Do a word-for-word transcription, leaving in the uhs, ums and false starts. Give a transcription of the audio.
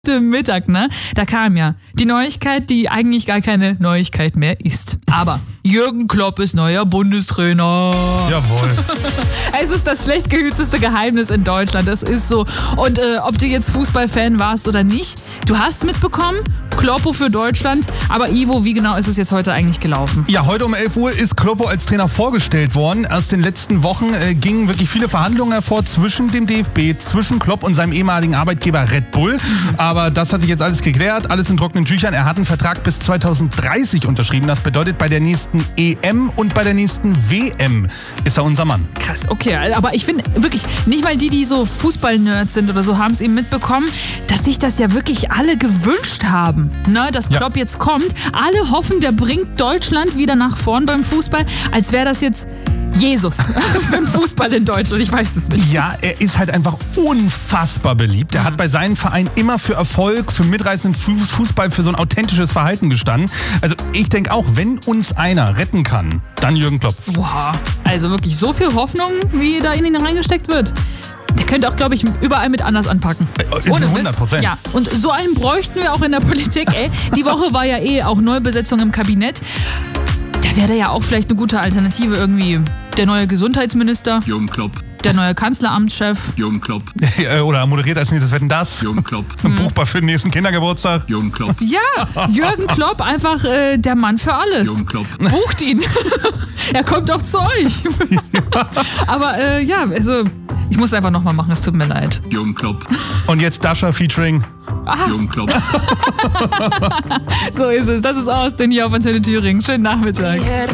Mittag, ne? Da kam ja die Neuigkeit, die eigentlich gar keine Neuigkeit mehr ist. Aber Jürgen Klopp ist neuer Bundestrainer. Jawohl. Es ist das schlecht gehüteste Geheimnis in Deutschland. Das ist so. Und äh, ob du jetzt Fußballfan warst oder nicht, du hast mitbekommen, Kloppo für Deutschland. Aber Ivo, wie genau ist es jetzt heute eigentlich gelaufen? Ja, heute um elf Uhr ist Kloppo als Trainer vorgestellt worden. Aus den letzten Wochen äh, gingen wirklich viele Verhandlungen hervor zwischen dem D F B, zwischen Klopp und seinem ehemaligen Arbeitgeber Red Bull. Aber das hat sich jetzt alles geklärt, alles in trockenen Tüchern. Er hat einen Vertrag bis zweitausenddreißig unterschrieben. Das bedeutet, bei der nächsten E M und bei der nächsten W M ist er unser Mann. Krass, okay. Aber ich finde wirklich, nicht mal die, die so Fußball-Nerds sind oder so, haben es eben mitbekommen, dass sich das ja wirklich alle gewünscht haben, ne, dass Klopp ja. jetzt kommt. Alle hoffen, der bringt Deutschland wieder nach vorn beim Fußball, als wäre das jetzt Jesus für den Fußball in Deutschland, ich weiß es nicht. Ja, er ist halt einfach unfassbar beliebt. Er hat bei seinem Verein immer für Erfolg, für mitreißenden Fußball, für so ein authentisches Verhalten gestanden. Also ich denke auch, wenn uns einer retten kann, dann Jürgen Klopp. Boah, also wirklich so viel Hoffnung, wie da in ihn reingesteckt wird. Der könnte auch, glaube ich, überall mit anders anpacken. Ohne hundert Prozent. Ja, und so einen bräuchten wir auch in der Politik. Ey. Die Woche war ja eh auch Neubesetzung im Kabinett. Da wäre ja auch vielleicht eine gute Alternative irgendwie. Der neue Gesundheitsminister. Jürgen Klopp. Der neue Kanzleramtschef. Jürgen Klopp. Oder moderiert als nächstes Wetten, das. Jürgen Klopp. Hm. Buchbar für den nächsten Kindergeburtstag. Jürgen Klopp. Ja, Jürgen Klopp, einfach äh, der Mann für alles. Jürgen Klopp. Bucht ihn. Er kommt auch zu euch. Aber äh, ja, also ich muss einfach nochmal machen, es tut mir leid. Jürgen Klopp. Und jetzt Dasha featuring Aha. Jürgen Klopp. So ist es. Das ist Austin hier auf Antenne Thüringen. Schönen Nachmittag.